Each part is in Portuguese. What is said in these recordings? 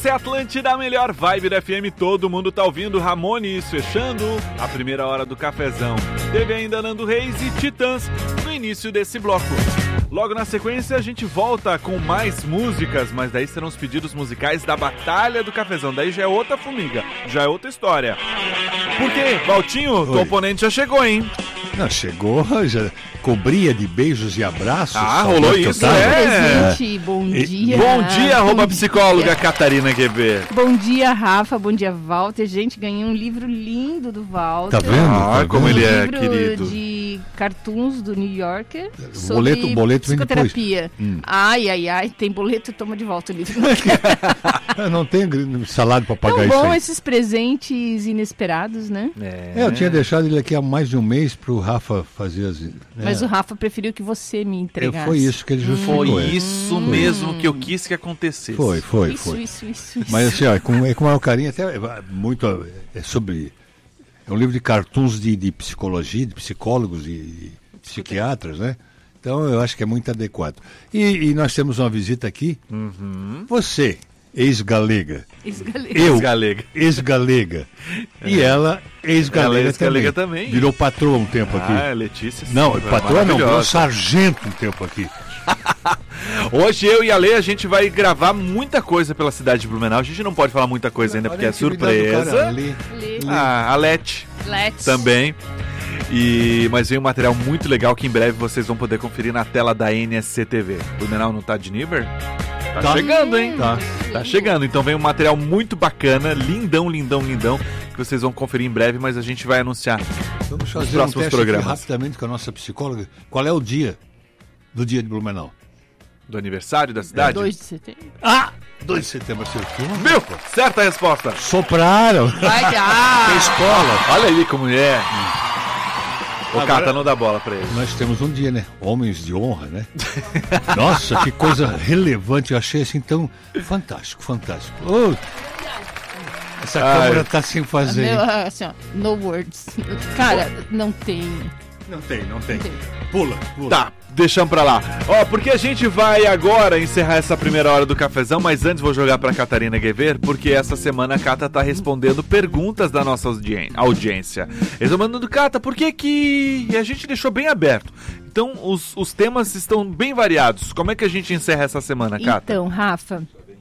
Essa é a Atlântida, a melhor vibe da FM. Todo mundo tá ouvindo. Ramones fechando a primeira hora do cafezão. Teve ainda Nando Reis e Titãs no início desse bloco. Logo na sequência a gente volta com mais músicas, mas daí serão os pedidos musicais da Batalha do Cafezão. Daí já é outra formiga, já é outra história. Por quê? Valtinho, teu oponente já chegou, hein? Não, chegou, já cobria de beijos e abraços. Ah, rolou isso, presente, bom dia. Bom dia, psicóloga Catarina Guebê. Bom dia, Rafa, bom dia, Walter. Gente, ganhei um livro lindo do Walter. Tá vendo? Ah, como ele é livro querido. De cartoons do New Yorker sobre boleto psicoterapia. Ai, tem boleto, toma de volta o livro. Não tem salário pra pagar isso. Tão bom aí. esses presentes inesperados, né? Eu tinha deixado ele aqui há mais de um mês pro Rafa fazer as... Mas o Rafa preferiu que você me entregasse. Foi isso que ele justificou. Foi isso mesmo que eu quis que acontecesse. Foi. Isso. Mas assim, ó, com maior carinho, até muito sobre... É um livro de cartoons de psicologia, de psicólogos e psiquiatras, né? Então eu acho que é muito adequado. E nós temos uma visita aqui. Você, ex-galega. Eu, ex-galega. E ela, ex-galega também. Virou patroa um tempo aqui. Ah, Letícia. Não, patroa não, virou sargento um tempo aqui. Hoje eu e a Lê, a gente vai gravar muita coisa pela cidade de Blumenau. A gente não pode falar muita coisa ainda, porque é surpresa. A Lete também. Mas vem um material muito legal que em breve vocês vão poder conferir na tela da NSC TV. Blumenau não tá de Niber? Tá chegando, hein? Tá chegando. Então vem um material muito bacana, lindão, que vocês vão conferir em breve, mas a gente vai anunciar nos próximos programas. Rapidamente com a nossa psicóloga. Qual é o dia do dia de Blumenau? Do aniversário da cidade? 2 de setembro. 2 de setembro, Viu? Certa resposta. Sopraram. Vai dar. Tem escola. Olha aí como é. Ô, Cata, não dá bola pra ele. Nós temos um dia, né? Homens de honra, né? Nossa, que coisa relevante. Eu achei assim tão fantástico. Essa câmera tá sem fazer. Assim, ó, no words. Cara, não tem. Não tem. Pula. Tá, deixamos pra lá. Porque a gente vai agora encerrar essa primeira hora do cafezão, mas antes vou jogar pra Catarina Guever, porque essa semana a Cata tá respondendo perguntas da nossa audiência. Eles estão mandando, Cata, por que que... E a gente deixou bem aberto. Então, os temas estão bem variados. Como é que a gente encerra essa semana, Cata? Então, Rafa,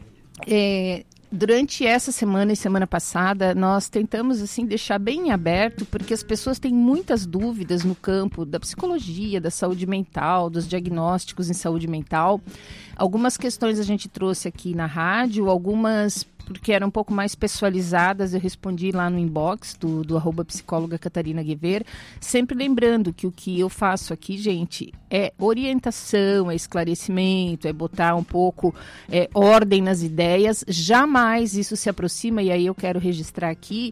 durante essa semana e semana passada, nós tentamos assim deixar bem aberto, porque as pessoas têm muitas dúvidas no campo da psicologia, da saúde mental, dos diagnósticos em saúde mental. Algumas questões a gente trouxe aqui na rádio, algumas porque eram um pouco mais pessoalizadas, eu respondi lá no inbox do @psicóloga Catarina Guever, sempre lembrando que o que eu faço aqui, gente, é orientação, é esclarecimento, é botar um pouco ordem nas ideias, jamais isso se aproxima, e aí eu quero registrar aqui,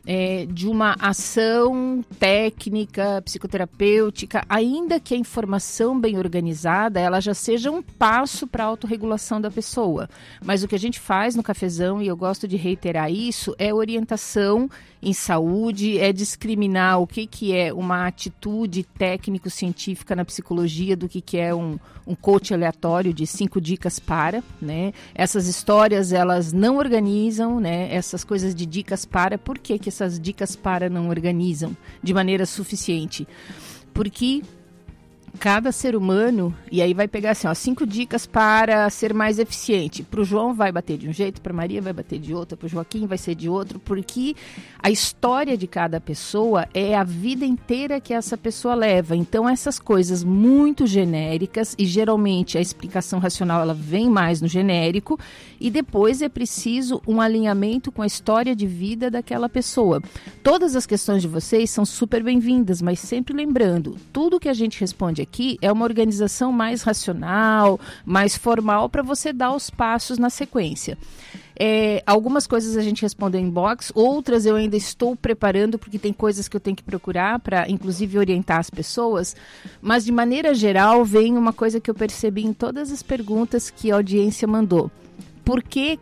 de uma ação técnica, psicoterapêutica, ainda que a informação bem organizada, ela já seja um passo para a autorregulação da pessoa. Mas o que a gente faz no cafezão, e eu gosto de reiterar isso, é orientação em saúde, é discriminar o que é uma atitude técnico-científica na psicologia do que é um coach aleatório de 5 dicas para, né? Essas histórias, elas não organizam, né? Essas coisas de dicas para, por que essas dicas para não organizam de maneira suficiente? Porque cada ser humano, e aí vai pegar assim, 5 dicas para ser mais eficiente. Para o João vai bater de um jeito, para Maria vai bater de outro, para o Joaquim vai ser de outro, porque a história de cada pessoa é a vida inteira que essa pessoa leva. Então essas coisas muito genéricas, e geralmente a explicação racional ela vem mais no genérico, e depois é preciso um alinhamento com a história de vida daquela pessoa. Todas as questões de vocês são super bem-vindas, mas sempre lembrando, tudo que a gente responde aqui é uma organização mais racional, mais formal, para você dar os passos na sequência. Algumas coisas a gente responde em inbox, outras eu ainda estou preparando, porque tem coisas que eu tenho que procurar para, inclusive, orientar as pessoas, mas de maneira geral vem uma coisa que eu percebi em todas as perguntas que a audiência mandou. Por que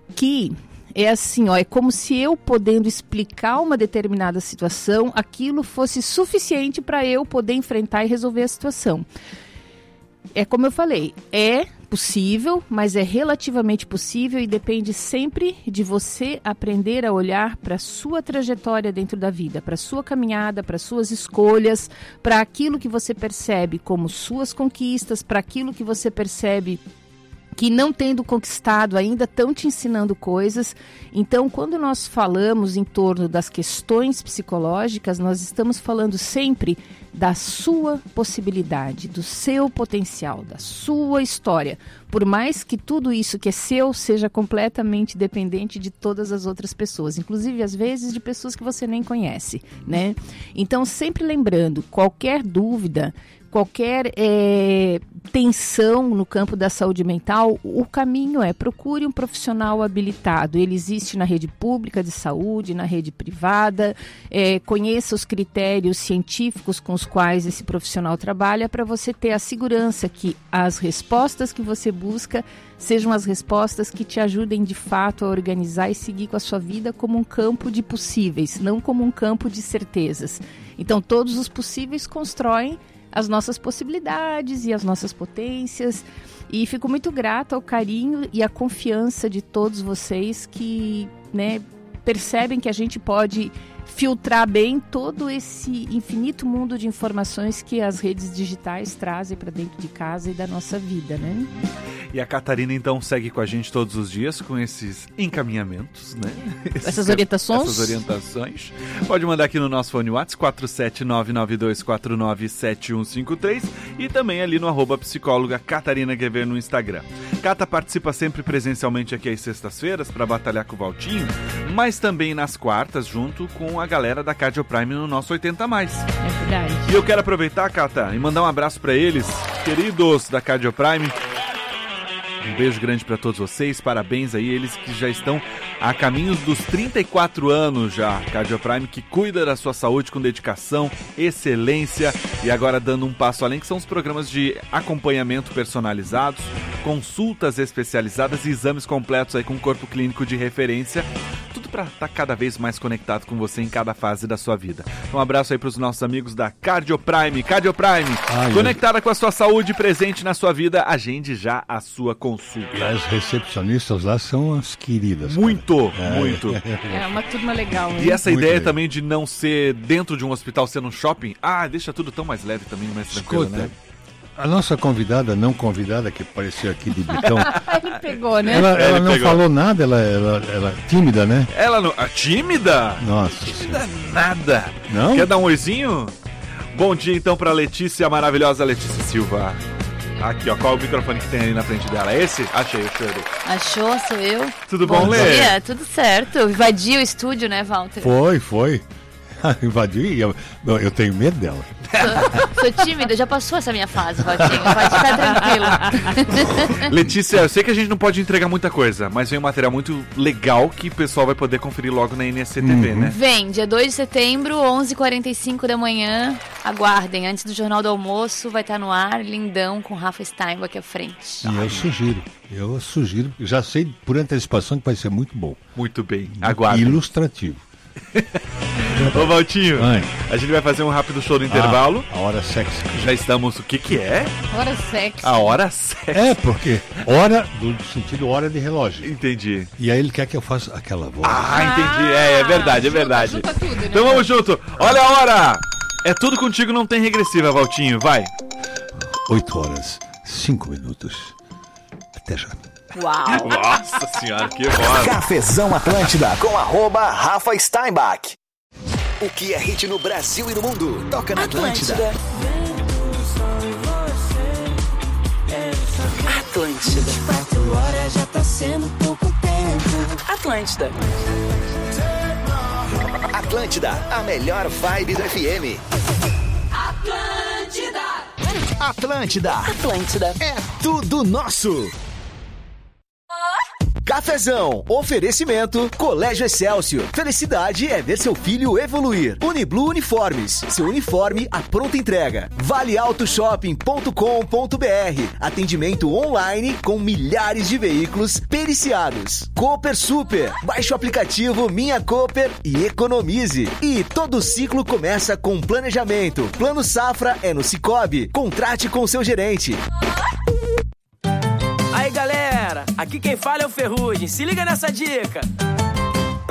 é assim, é como se eu podendo explicar uma determinada situação, aquilo fosse suficiente para eu poder enfrentar e resolver a situação. é como eu falei, é possível, mas é relativamente possível e depende sempre de você aprender a olhar para a sua trajetória dentro da vida, para a sua caminhada, para as suas escolhas, para aquilo que você percebe como suas conquistas, para aquilo que você percebe que não tendo conquistado ainda estão te ensinando coisas. Então, quando nós falamos em torno das questões psicológicas, nós estamos falando sempre da sua possibilidade, do seu potencial, da sua história. Por mais que tudo isso que é seu seja completamente dependente de todas as outras pessoas, inclusive às vezes de pessoas que você nem conhece, né? Então, sempre lembrando, qualquer dúvida, qualquer tensão no campo da saúde mental, o caminho é procure um profissional habilitado. Ele existe na rede pública de saúde, na rede privada, conheça os critérios científicos com os quais esse profissional trabalha para você ter a segurança que as respostas que você busca sejam as respostas que te ajudem de fato a organizar e seguir com a sua vida como um campo de possíveis, não como um campo de certezas. Então todos os possíveis constroem as nossas possibilidades e as nossas potências, e fico muito grata ao carinho e à confiança de todos vocês que, né, percebem que a gente pode filtrar bem todo esse infinito mundo de informações que as redes digitais trazem para dentro de casa e da nossa vida, né? E a Catarina, então, segue com a gente todos os dias com esses encaminhamentos, né? Essas orientações. Essas orientações. Pode mandar aqui no nosso fone WhatsApp, 47992497153, e também ali no @psicóloga Catarina Guever no Instagram. Cata participa sempre presencialmente aqui às sextas-feiras para batalhar com o Valtinho, mas também nas quartas, junto com a galera da Cardio Prime no nosso 80+. É verdade. E eu quero aproveitar, Cata, e mandar um abraço para eles, queridos da Cardio Prime. Um beijo grande para todos vocês, parabéns aí, eles que já estão a caminhos dos 34 anos já, Cardio Prime, que cuida da sua saúde com dedicação, excelência e agora dando um passo além, que são os programas de acompanhamento personalizados, consultas especializadas e exames completos aí com um corpo clínico de referência, tudo para estar cada vez mais conectado com você em cada fase da sua vida. Um abraço aí para os nossos amigos da Cardio Prime. Cardio Prime, conectada com a sua saúde, presente na sua vida, agende já a sua consulta. E as recepcionistas lá são as queridas. Muito, muito. É uma turma legal. Hein? E essa Muito ideia legal. também de não ser dentro de um hospital, ser num shopping, deixa tudo tão mais leve também, mais tranquilo, Escuta, né? a nossa convidada, não convidada, que apareceu aqui de bitão, Ele pegou, né? ela não pegou. falou nada, ela é tímida, né? Ela não... tímida? Nossa Tímida senhora. nada. Não? Quer dar um oizinho? Bom dia então pra Letícia, a maravilhosa Letícia Silva. Aqui, ó, qual é o microfone que tem ali na frente dela? É esse? Achei, o cheiro. Achou? Sou eu? Tudo bom, Lê? Bom dia, tudo certo. Invadi o estúdio, né, Walter? Foi. Invadiu e eu tenho medo dela. Sou tímida, já passou essa minha fase, Valtinho. Pode ficar tranquilo. Letícia, eu sei que a gente não pode entregar muita coisa, mas vem um material muito legal que o pessoal vai poder conferir logo na NSC-TV, né? Vem, dia 2 de setembro, 11h45 da manhã. Aguardem, antes do Jornal do Almoço, vai estar no ar, lindão, com Rafa Steinbach à frente. E eu sugiro, já sei por antecipação que vai ser muito bom. Muito bem, aguardem. Ilustrativo. Ô, Valtinho, Ai. a gente vai fazer um rápido show no intervalo. A hora sexy. Já estamos... O que é? Hora sexy. A hora sexy. É, porque hora, do sentido hora de relógio. Entendi. E aí ele quer que eu faça aquela voz. Entendi. É verdade, é verdade. Junta tudo, né? Então vamos junto. Olha a hora. É tudo contigo, não tem regressiva, Valtinho. Vai. 8h05. Até já. Uau! Nossa senhora, que voz. Cafezão Atlântida com @Rafa Steinbach. O que é hit no Brasil e no mundo? Toca na Atlântida. Atlântida. 24 horas já tá sendo pouco tempo. Atlântida. Atlântida, a melhor vibe do FM. Atlântida. Atlântida. É tudo nosso. Cafezão. Oferecimento Colégio Excelsior. Felicidade é ver seu filho evoluir. Uniblue Uniformes. Seu uniforme à pronta entrega. ValeAutoShopping.com.br. Atendimento online com milhares de veículos periciados. Cooper Super. Baixe o aplicativo Minha Cooper e economize. E todo ciclo começa com planejamento. Plano Safra é no Cicobi. Contrate com seu gerente. Aí galera, aqui quem fala é o Ferrugem, se liga nessa dica.